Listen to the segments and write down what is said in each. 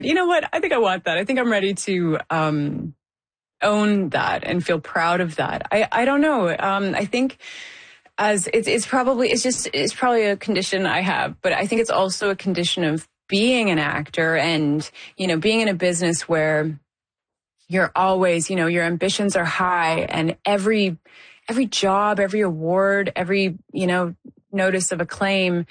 You know what? I think I want that. I think I'm ready to own that and feel proud of that. I don't know. I think as it's probably a condition I have, but I think it's also a condition of being an actor and, being in a business where you're always, your ambitions are high, and every job, every award, every, notice of acclaim,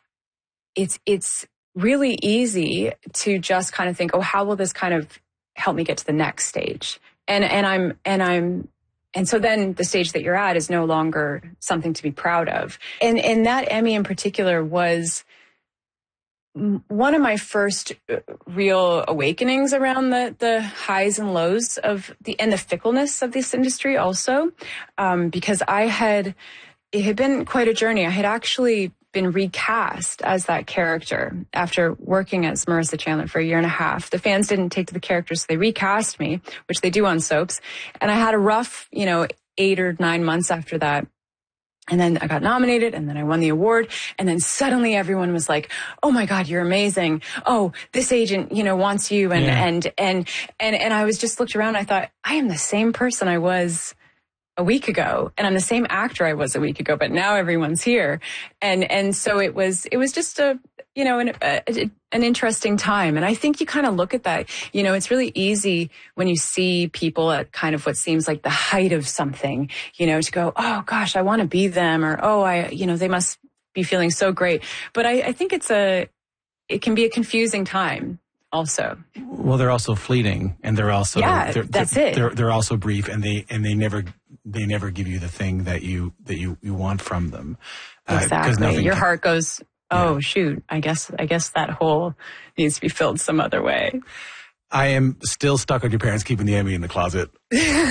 it's really easy to just kind of think, oh, how will this kind of help me get to the next stage? And so then the stage that you're at is no longer something to be proud of. And that Emmy in particular was one of my first real awakenings around the highs and lows and the fickleness of this industry also, because it had been quite a journey. I had actually been recast as that character after working as Marissa Chandler for a year and a half. The fans didn't take to the character, so they recast me, which they do on soaps. And I had a rough, 8 or 9 months after that. And then I got nominated, and then I won the award. And then suddenly everyone was like, oh my God, you're amazing. Oh, this agent, wants you. And I was just looked around. I thought, I am the same person I was a week ago. And I'm the same actor I was a week ago, but now everyone's here. And so it was just an interesting time. And I think you kind of look at that, it's really easy when you see people at kind of what seems like the height of something, to go, oh gosh, I want to be them, or, oh, they must be feeling so great. But I think it can be a confusing time also. Well, they're also fleeting, and they're also, that's it. They're also brief, and they never give you the thing that you want from them. Exactly. Your heart goes, oh, shoot, I guess that hole needs to be filled some other way. I am still stuck on your parents keeping the Emmy in the closet. Yeah.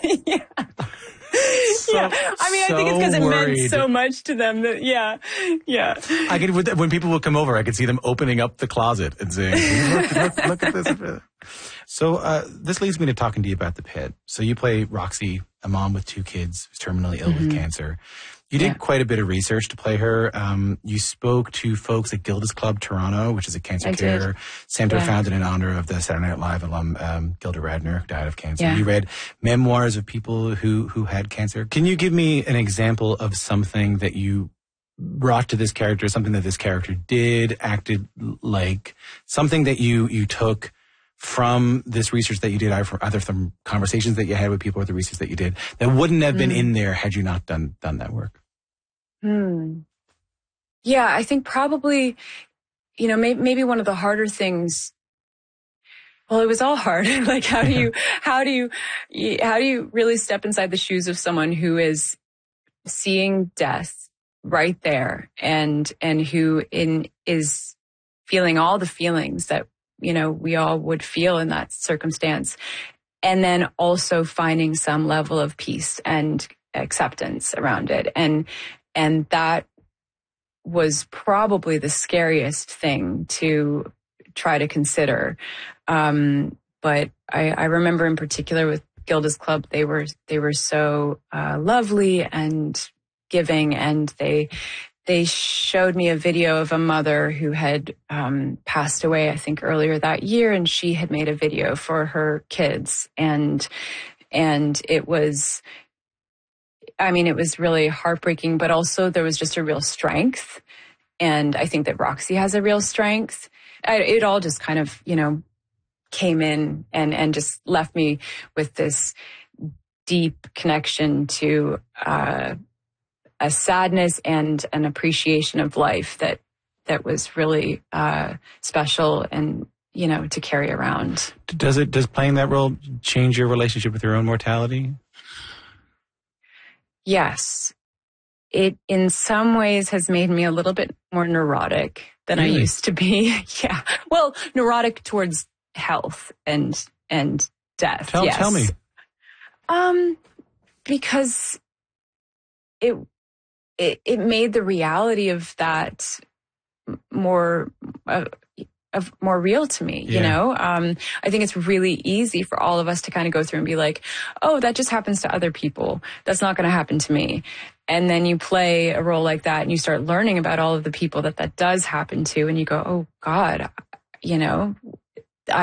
I mean, I think it's because it meant so much to them that, yeah. I could, when people would come over, I could see them opening up the closet and saying, look at this. So this leads me to talking to you about The Pit. So you play Roxy, a mom with 2 kids who's terminally ill with cancer. You did quite a bit of research to play her. You spoke to folks at Gilda's Club Toronto, which is a cancer care center founded in honor of the Saturday Night Live alum Gilda Radner, who died of cancer. You read memoirs of people who had cancer. Can you give me an example of something that you brought to this character, something that this character did, acted like, something that you took from this research that you did, either from conversations that you had with people or the research that you did, that wouldn't have been in there had you not done that work? Yeah, I think probably, maybe one of the harder things, well, it was all hard. Like, how do you really step inside the shoes of someone who is seeing death right there and who is feeling all the feelings that, we all would feel in that circumstance. And then also finding some level of peace and acceptance around it. And that was probably the scariest thing to try to consider. But I remember in particular with Gilda's Club, they were so lovely and giving, and they showed me a video of a mother who had passed away, I think, earlier that year, and she had made a video for her kids, and it was really heartbreaking, but also there was just a real strength, and I think that Roxy has a real strength. It all just kind of, came in and just left me with this deep connection to a sadness and an appreciation of life that was really special and, to carry around. Does playing that role change your relationship with your own mortality? Yes. It in some ways has made me a little bit more neurotic than I used to be. Yeah. Well, neurotic towards health and death. Tell me. Because it made the reality of that more real to me, I think it's really easy for all of us to kind of go through and be like, oh, that just happens to other people. That's not going to happen to me. And then you play a role like that and you start learning about all of the people that does happen to, and you go, oh God,